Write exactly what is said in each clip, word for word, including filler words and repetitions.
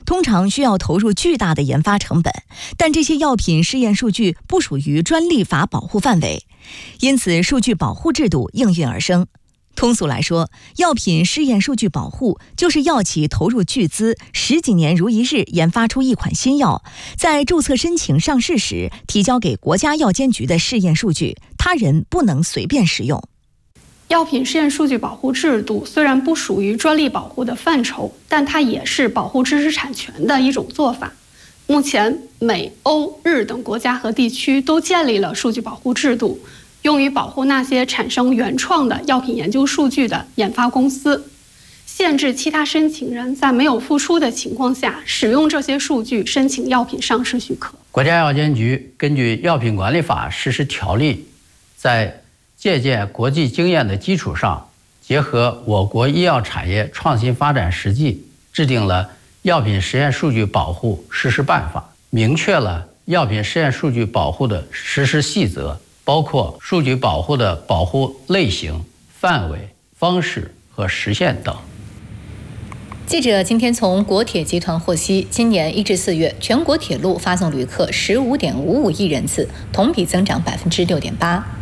通常需要投入巨大的研发成本，但这些药品试验数据不属于专利法保护范围，因此数据保护制度应运而生。通俗来说，药品试验数据保护就是药企投入巨资，十几年如一日研发出一款新药，在注册申请上市时提交给国家药监局的试验数据，他人不能随便使用。 药品试验数据保护制度虽然不属于专利保护的范畴，但它也是保护知识产权的一种做法。目前，美、欧、日等国家和地区都建立了数据保护制度，用于保护那些产生原创的药品研究数据的研发公司，限制其他申请人在没有付出的情况下使用这些数据申请药品上市许可。 国家药监局根据《药品管理法》实施条例，在借鉴国际经验的基础上，结合我国医药产业创新发展实际，制定了《药品实验数据保护实施办法》，明确了药品实验数据保护的实施细则，包括数据保护的保护类型、范围、方式和时限等。 记者今天从国铁集团获悉，今年一至四月，全国铁路发送旅客十五点五五亿人次，同比增长百分之六点八。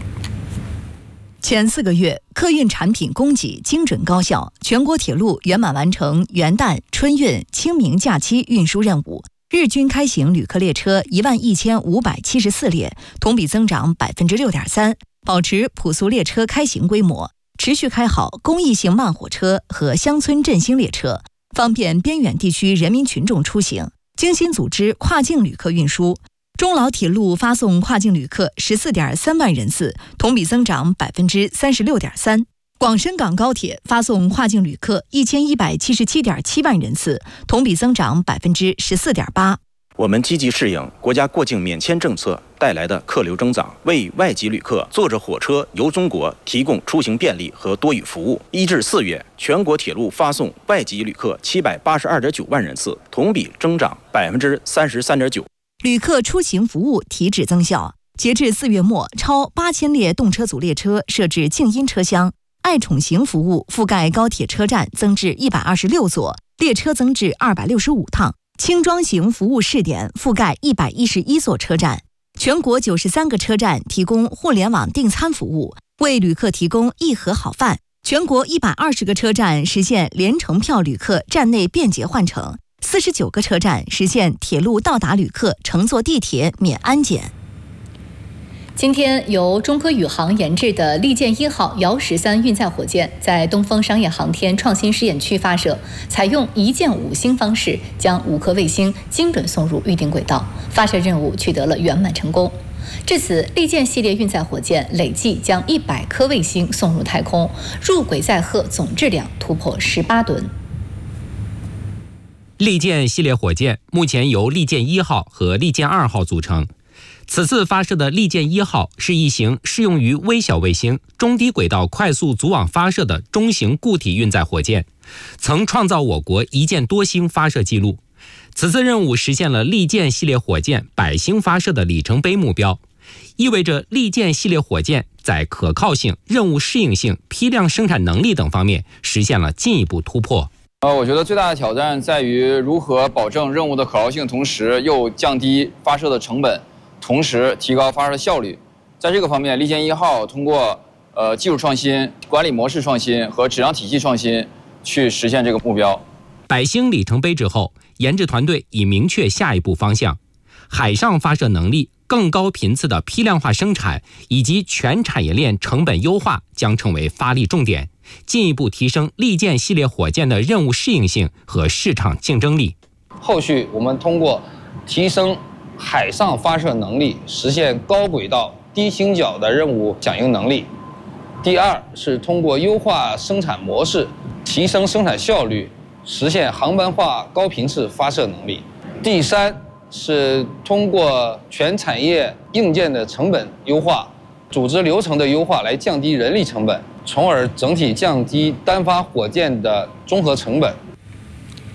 前四个月，客运产品供给精准高效，全国铁路圆满完成元旦、春运、清明假期运输任务，日均开行旅客列车一万一千五百七十四列，同比增长百分之六点三，保持普速列车开行规模，持续开好公益性慢火车和乡村振兴列车，方便边远地区人民群众出行，精心组织跨境旅客运输。中老铁路发送跨境旅客十四点三万人次，同比增长百分之三十六点三。广深港高铁发送跨境旅客一千一百七十七点七万人次，同比增长百分之十四点八。 我们积极适应国家过境免签政策带来的客流增长，为外籍旅客坐着火车游中国提供出行便利和多语服务。一至四月，全国铁路发送外籍旅客七百八十二点九万人次，同比增长百分之三十三点九。 旅客出行服务提质增效，截至四月末，超八千列动车组列车设置静音车厢，爱宠行服务覆盖高铁车站增至一百二十六座，列车增至二百六十五趟，轻装行服务试点覆盖一百一十一座车站，全国九十三个车站提供互联网订餐服务，为旅客提供一盒好饭。全国一百二十个车站实现联程票旅客站内便捷换乘。四十九个车站实现铁路到达旅客乘坐地铁免安检。 今天，由中科宇航研制的利剑一号遥十三运载火箭在东风商业航天创新试验区发射，采用一箭五星方式，将五颗卫星精准送入预定轨道，发射任务取得了圆满成功。至此，利剑系列运载火箭累计将一百颗卫星送入太空，入轨载荷总质量突破十八吨。 利剑系列火箭目前由利剑一号和利剑二号组成。此次发射的利剑一号是一型适用于微小卫星、中低轨道快速组网发射的中型固体运载火箭，曾创造我国一箭多星发射记录。此次任务实现了利剑系列火箭百星发射的里程碑目标，意味着利剑系列火箭在可靠性、任务适应性、批量生产能力等方面实现了进一步突破。 呃，我觉得最大的挑战在于如何保证任务的可靠性，同时又降低发射的成本，同时提高发射的效率。在这个方面，利剑一号通过呃技术创新、管理模式创新和质量体系创新去实现这个目标。 百星里程碑之后，研制团队已明确下一步方向，海上发射能力、更高频次的批量化生产以及全产业链成本优化将成为发力重点，进一步提升利剑系列火箭的任务适应性和市场竞争力。 后续我们通过提升海上发射能力，实现高轨道、低倾角的任务响应能力。第二是通过优化生产模式，提升生产效率，实现航班化高频次发射能力。第三是通过全产业硬件的成本优化、组织流程的优化来降低人力成本，从而整体降低单发火箭的综合成本。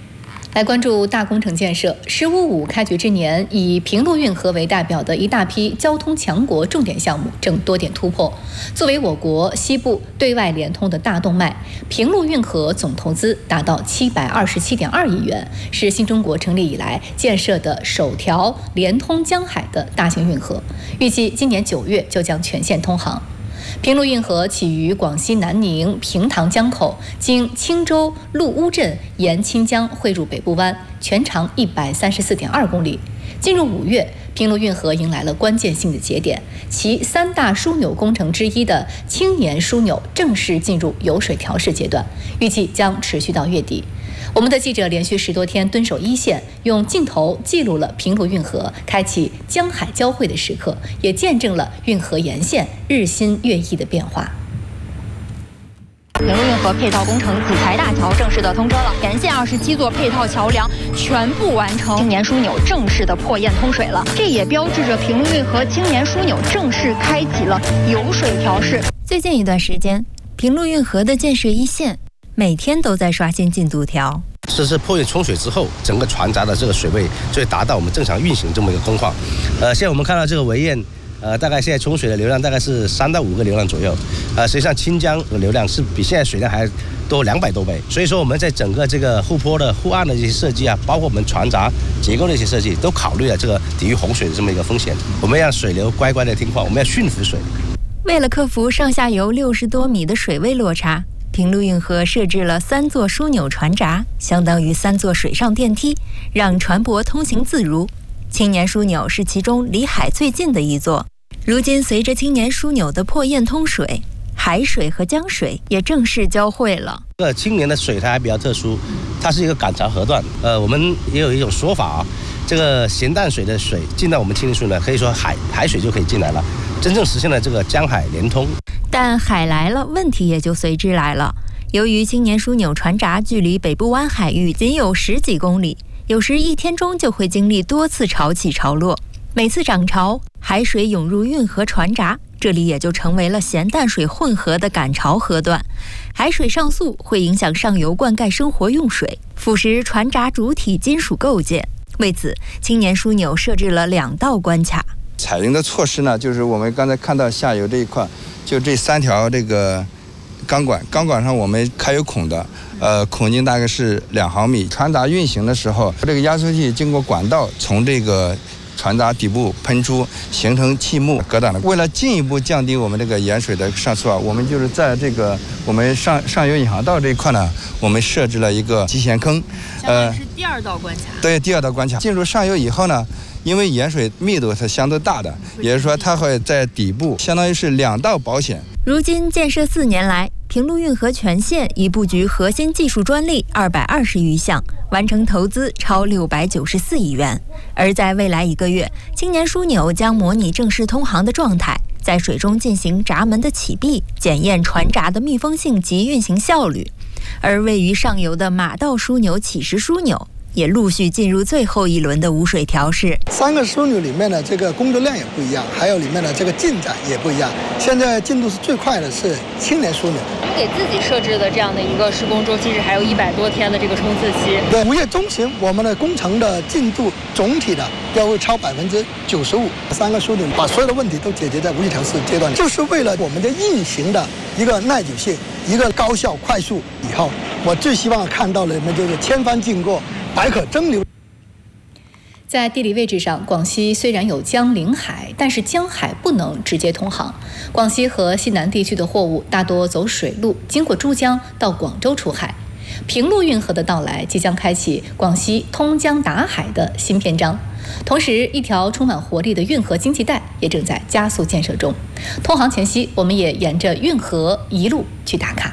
来关注大工程建设。十五五开局之年，以平陆运河为代表的一大批交通强国重点项目正多点突破。作为我国西部对外联通的大动脉，平陆运河总投资达到七百二十七点二亿元，是新中国成立以来建设的首条连通江海的大型运河，预计今年九月就将全线通航。平陆运河起于广西南宁平塘江口，经青州陆乌镇沿清江汇入北部湾，全长一百三十四点二公里。进入五月，平陆运河迎来了关键性的节点，其三大枢纽工程之一的青年枢纽正式进入油水调试阶段，预计将持续到月底。我们的记者连续十多天蹲守一线，用镜头记录了平陆运河开启江海交汇的时刻，也见证了运河沿线日新月异的变化。 平陆运河配套工程子材大桥正式的通车了，沿线二十七座配套桥梁全部完成，青年枢纽正式的破堰通水了，这也标志着平陆运河青年枢纽正式开启了油水调试。 最近一段时间，平陆运河的建设一线每天都在刷新进度条。 这是破堰冲水之后，整个船闸的这个水位就会达到我们正常运行这么一个工况。呃，现在我们看到这个围堰，呃，大概现在冲水的流量大概是三到五个流量左右。呃，实际上清江的流量是比现在水量还多两百多倍。所以说我们在整个这个护坡的护岸的这些设计啊，包括我们船闸结构的一些设计，都考虑了这个抵御洪水的这么一个风险。我们让水流乖乖的听话，我们要驯服水。 为了克服上下游六十多米的水位落差，平陆运河设置了三座枢纽船闸，相当于三座水上电梯，让船舶通行自如。青年枢纽是其中离海最近的一座。如今随着青年枢纽的破堰通水，海水和江水也正式交汇了。 这个青年的水它还比较特殊，它是一个赶潮河段。呃，我们也有一种说法啊，这个咸淡水的水进到我们青年枢纽，可以说海海水就可以进来了，真正实现了这个江海连通。 但海来了，问题也就随之来了。由于青年枢纽船闸距离北部湾海域仅有十几公里，有时一天中就会经历多次潮起潮落。每次涨潮，海水涌入运河船闸，这里也就成为了咸淡水混合的赶潮河段。海水上溯会影响上游灌溉生活用水，腐蚀船闸主体金属构件。为此，青年枢纽设置了两道关卡。 采用的措施呢，就是我们刚才看到下游这一块，就这三条这个钢管，钢管上我们开有孔的，呃，孔径大概是两毫米。船闸运行的时候，这个压缩器经过管道从这个船闸底部喷出，形成气幕隔挡的。为了进一步降低我们这个盐水的上溯啊，我们就是在这个我们上上游引航道这一块呢，我们设置了一个集咸坑， 呃，是第二道关卡。 对，第二道关卡。进入上游以后呢，因为盐水密度是相对大的，也就是说它会在底部，相当于是两道保险。 如今建设四年来，平陆运河全线已布局核心技术专利二百二十余项，完成投资超六百九十四亿元。而在未来一个月，青年枢纽将模拟正式通航的状态，在水中进行闸门的启闭，检验船闸的密封性及运行效率。而位于上游的马道枢纽起石枢纽也陆续进入最后一轮的无水调试。 三个枢纽里面的这个工作量也不一样，还有里面的这个进展也不一样。现在进度是最快的是青年枢纽。 给自己设置的这样的一个施工周期是还有一百多天的这个冲刺期。 对，五月中旬我们的工程的进度总体的要会超百分之九十五。三个枢纽把所有的问题都解决在无水调试阶段，就是为了我们的运行的一个耐久性，一个高效快速。以后我最希望看到的呢就是千帆竞过，百舸争流。 在地理位置上，广西虽然有江临海，但是江海不能直接通航。广西和西南地区的货物大多走水路，经过珠江到广州出海。平陆运河的到来，即将开启广西通江达海的新篇章。同时，一条充满活力的运河经济带也正在加速建设中。通航前夕，我们也沿着运河一路去打卡。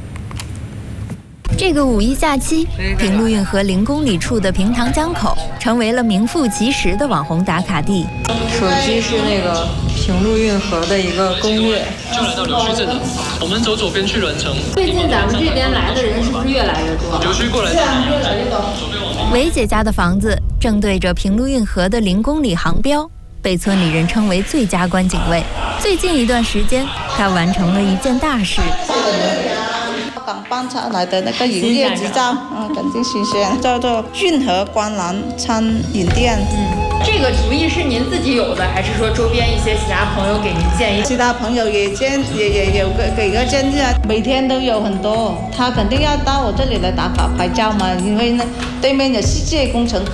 这个五一假期，平陆运河零公里处的平塘江口成为了名副其实的网红打卡地。 手机是那个平陆运河的一个攻略。 就来到柳须镇了，我们走左边去轮城。 最近咱们这边来的人是不是越来越多？ 柳须过来。越来越多。 韦姐家的房子正对着平陆运河的零公里航标，被村里人称为最佳观景位。最近一段时间，她完成了一件大事。 港办下来的那个营业执照，嗯，肯定新鲜，叫做运河观澜餐饮店。 嗯，这个主意是您自己有的，还是说周边一些其他朋友给您建议？ 其他朋友也建也也有个给个建议啊，每天都有很多，他肯定要到我这里来打卡拍照嘛，因为呢对面有世界工程